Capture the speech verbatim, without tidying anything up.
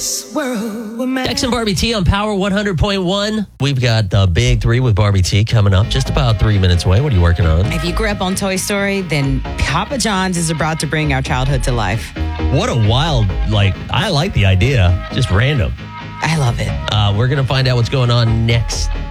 this world were made. Dex and Barbie T on Power one hundred point one. We've got the Big Three with Barbie T coming up just about three minutes away. What are you working on? If you grew up on Toy Story, then Papa John's is about to bring our childhood to life. What a wild, like, I like the idea. Just random. I love it. Uh, we're going to find out what's going on next